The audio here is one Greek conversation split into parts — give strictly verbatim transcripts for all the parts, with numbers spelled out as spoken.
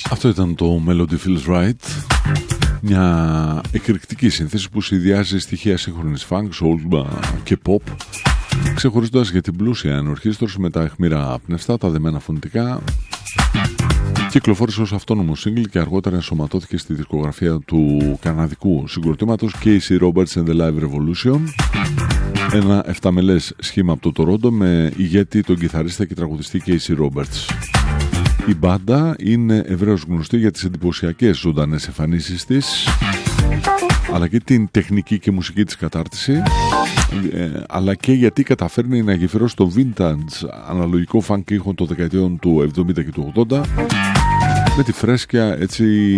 Αυτό ήταν το Melody Feels Right, μια εκρηκτική σύνθεση που συνδυάζει στοιχεία σύγχρονης funk, soul και pop, ξεχωρίζοντας για την πλούσια ενορχήστρωση με τα αιχμηρά πνευστά, τα δεμένα φωνητικά. Κυκλοφόρησε ως αυτόνομο single και αργότερα ενσωματώθηκε στη δισκογραφία του καναδικού συγκροτήματος Casey Roberts and the Live Revolution, ένα εφταμελές σχήμα από το Τορόντο με ηγέτη τον κιθαρίστα και τραγουδιστή Casey Roberts. Η μπάντα είναι ευρέως γνωστή για τις εντυπωσιακές ζωντανές εμφανίσεις της, αλλά και την τεχνική και μουσική της κατάρτιση, ε, αλλά και γιατί καταφέρνει να γεφυρώσει το vintage αναλογικό funk ήχο των δεκαετιών του εβδομήντα και του ογδόντα με τη φρέσκια, έτσι,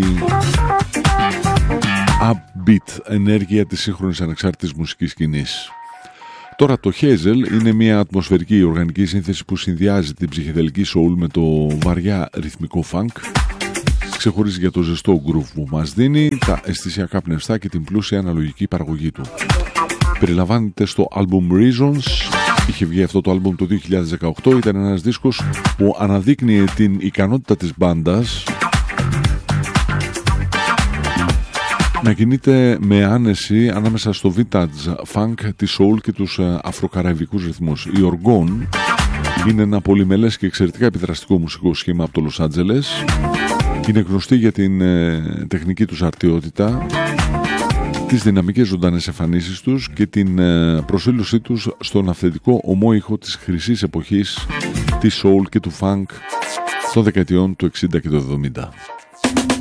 upbeat ενέργεια της σύγχρονης ανεξάρτητης μουσικής σκηνής. Τώρα το Hazel είναι μια ατμοσφαιρική οργανική σύνθεση που συνδυάζει την ψυχεδελική soul με το βαριά ρυθμικό funk. Ξεχωρίζει για το ζεστό groove που μας δίνει, τα αισθησιακά πνευστά και την πλούσια αναλογική παραγωγή του. Περιλαμβάνεται στο album Reasons. Είχε βγει αυτό το album το δύο χιλιάδες δεκαοκτώ. Ήταν ένας δίσκος που αναδείκνυε την ικανότητα της μπάντας να κινείται με άνεση ανάμεσα στο vintage funk, τη soul και τους αφροκαραϊβικούς ρυθμούς. Η Orgone είναι ένα πολυμελές και εξαιρετικά επιδραστικό μουσικό σχήμα από το Λος Άντζελες. Είναι γνωστή για την ε, τεχνική τους αρτιότητα, τις δυναμικές ζωντανές εμφανίσεις τους και την ε, προσήλωσή τους στον αυθεντικό ομόηχο της χρυσής εποχής της soul και του funk των δεκαετιών του εξήντα και του εβδομήντα.